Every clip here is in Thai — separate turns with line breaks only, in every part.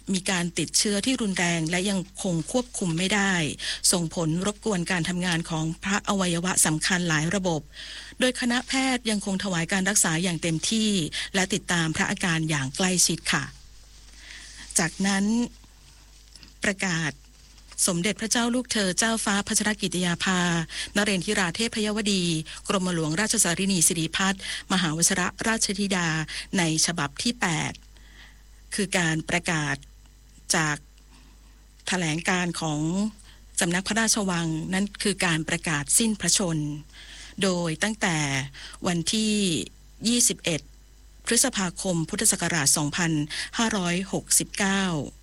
มีการติดเชื้อที่รุนแรงและยังคงควบคุมไม่ได้ส่งผลรบกวนการทำงานของพระอวัยวะสำคัญหลายระบบโดยคณะแพทย์ยังคงถวายการรักษาอย่างเต็มที่และติดตามพระอาการอย่างใกล้ชิดค่ะจากนั้นประกาศสมเด็จพระเจ้าลูกเธอเจ้าฟ้าพัชรกิติยาภานเรนทิราเทพยวดีกรมหลวงราชสารินีสิริพัฒน์มหาวชิรราชธิดาในฉบับที่8คือการประกาศจากแถลงการของสำนักพระราชวังนั้นคือการประกาศสิ้นพระชนม์โดยตั้งแต่วันที่21พฤษภาคมพุทธศักราช2569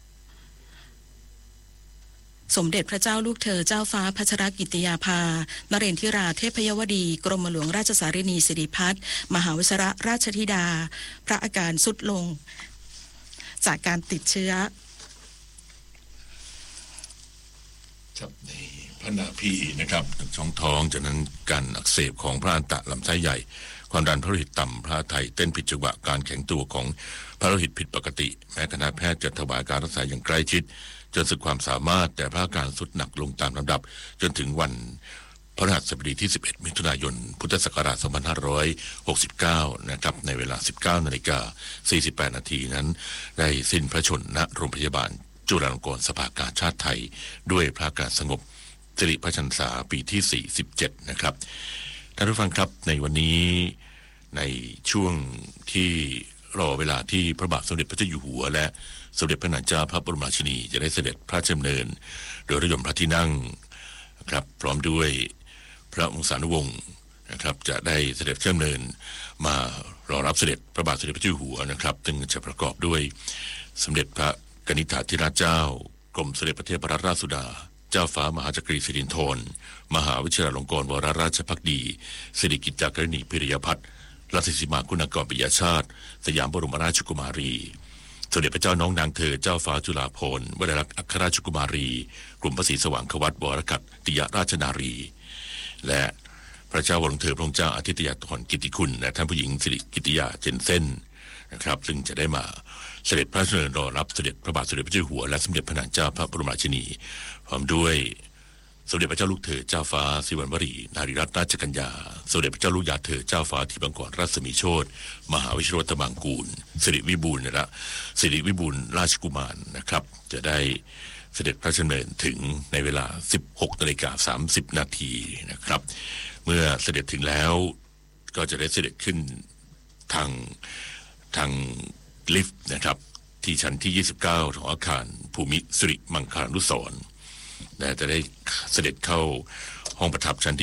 สมเด็จพระเจ้าลูกเธอเจ้าฟ้าพัชรกิติยาภานเรนทิราเทพยวดีกรมหลวงราชสารินีสิริพัฒน์มหาวชิรราชธิดาพระอาการทรุดลงจากการติดเชื้อ
ครับในพระนาพีนะครับช่องท้องจากนั้นการอักเสบของพระอันตะลำไส้ใหญ่ความดันพระโลหิตต่ำพระไทยเต้นผิดจังหวะการแข็งตัวของพระโลหิตผิดปกติแม้คณะแพทย์จะถวายการรักษาอย่างใกล้ชิดจนสุดความสามารถแต่พระอาการสุดหนักลงตามลำดับจนถึงวันพฤหัสบดีที่11มิถุนายนพุทธศักราช2569นะครับในเวลา 19:48 นาทีนั้นได้สิ้นพระชนม์ณโรงพยาบาลจุฬาลงกรณ์สภากาชาดไทยด้วยพระอาการสงบสิริพระชนษาปีที่47นะครับท่านผู้ฟังครับในวันนี้ในช่วงที่รอเวลาที่พระบาทสมเด็จพระเจ้าอยู่หัวและสมเด็จพระนางเจ้าพระบรมราชินีจะได้เสด็จพระราชดำเนินโดยรถยนต์พระที่นั่งครับพร้อมด้วยพระวงศานุวงศ์นะครับจะได้เสด็จพระราชดำเนินมารอรับเสด็จพระบาทสมเด็จพระเจ้าอยู่หัวนะครับซึ่งจะประกอบด้วยสมเด็จพระกนิษฐาธิราชเจ้ากรมสมเด็จพระเทพรัตนราชสุดาเจ้าฟ้ามหาจักรีสิรินธรมหาวิทยาลัยลงกรณวโรราชภักดีสิริกิติ์จากรณีพิริยพัฒน์รัชสีมาคุณากรปิยชาติสยามบรมราชกุมารีสมเด็จพระเจ้าน้องนางเธอเจ้าฟ้าจุฬาภรณ์วลัยลักษณ์อัครราชกุมารีกรมพระศรีสว่างควัตวรกัตติยราชนารีและพระเจ้าวรวงเธอพระองค์เจ้าอาทิตยาธรกิติคุณและท่านผู้หญิงสิริกิติยาเจนเซ่นนะครับซึ่งจะได้มาเสด็จพระราชดำเนินรอรับเสด็จพระบาทสมเด็จพระเจ้าอยู่หัวและสมเด็จพระนางเจ้าพระบรมราชินีพร้อมด้วยสมเด็จพระเจ้าลูกเธอเจ้าฟ้าสิริวัณวรีนารีรัตนราชกัญญาสมเด็จพระเจ้าลูกยาเธอเจ้าฟ้าทิพย์บังกรรัศมีโชติมหาวิชิตวัฒน์บางกูลสิริวิบูลย์นะสิริวิบูลย์ราชกุมารนะครับจะได้เสด็จพระราชดำเนินถึงในเวลา 16:30 นาทีนะครับเมื่อเสด็จถึงแล้วก็จะได้เสด็จขึ้นทางลิฟต์นะครับที่ชั้นที่ 29 ของอาคารภูมิสิริมังคลานุสรณ์และจะได้เสด็จเข้าห้องประทับชั้นที่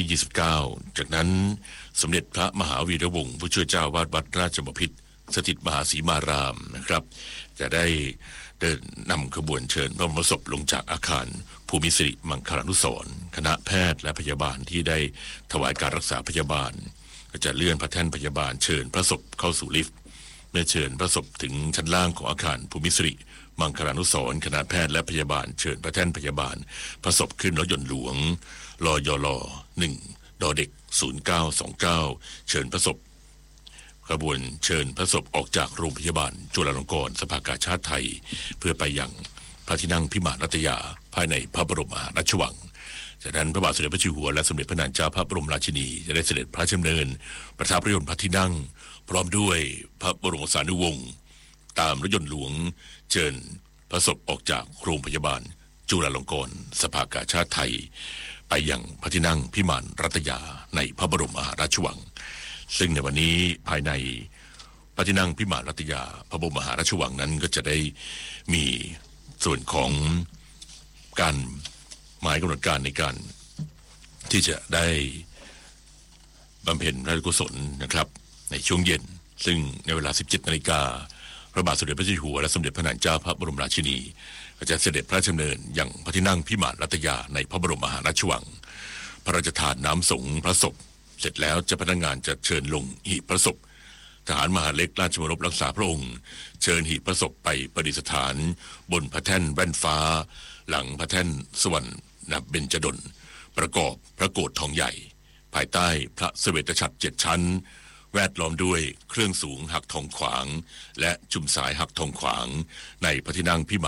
29 จากนั้นสมเด็จพระมหาวีระวงศ์ผู้ช่วยเจ้าวาดวัดราชบพิตรสถิตมหาสีมารามนะครับจะได้เดินนำขบวนเชิญพระบรมศพลงจากอาคารภูมิสิริมังคลานุสรณ์คณะแพทย์และพยาบาลที่ได้ถวายการรักษาพยาบาลก็จะเลื่อนพระแท่นพยาบาลเชิญพระศพเข้าสู่ลิฟต์เมื่อเชิญพระศพถึงชั้นล่างของอาคารภูมิสิริมังคลานุสรณ์คณะแพทย์และพยาบาลเชิญพระแท่นพยาบาลพระศพขึ้นรถยนต์หลวงลยล1ดเด็ก0929เชิญพระศพขบวนเชิญพระศพออกจากโรงพยาบาลจุฬาลงกรณ์สภากาชาดไทยเพื่อไปยังพระที่นั่งพิมานรัตยาภายในพระบรมมหาราชวังจากนั้นพระบาทสมเด็จพระเจ้าอยู่หัวและสมเด็จพระนางเจ้าพระบรมราชินีจะได้เสด็จพระราชดำเนินประทับรถยนต์พระที่นั่งพร้อมด้วยพระบรมสานุวงศ์ตามรถยนต์หลวงเชิญพระศพออกจากโรงพยาบาลจุฬาลงกรณ์สภากาชาดไทยไปยังพระที่นั่งพิมานรัตยาในพระบรมมหาราชวังซึ่งในวันนี้ภายในพระที่นั่งพิมานรัตยาพระบรมมหาราชวังนั้นก็จะได้มีส่วนของการหมายกำหนดการในการที่จะได้บำเพ็ญพระราชกุศลนะครับในช่วงเย็นซึ่งในเวลา 17 นาฬิกาพระบาทสมเด็จพระเจ้าอยู่หัวและสมเด็จพระนางเจ้าพระบรมราชินีก็จะเสด็จพระราชดำเนินยังพระที่นั่งพิมานรัตยาในพระบรมมหาราชวังพระราชทานน้ำสงฆ์พระศพเสร็จแล้วเจ้าพนักงานจะเชิญลงหีบพระศพทหารมหาดเล็กราชบรมรักษาพระองค์เชิญหีบพระศพไปประดิษฐานบนพระแท่นแว่นฟ้าหลังพระแท่นสวรรณเบญจดลประกอบพระโกฐทองใหญ่ภายใต้พระเสวตฉัตร7 ชั้นแวดล้อมด้วยเครื่องสูงหักทองขวางและจุ่มสายหักทองขวางในพระที่นั่งพิมาน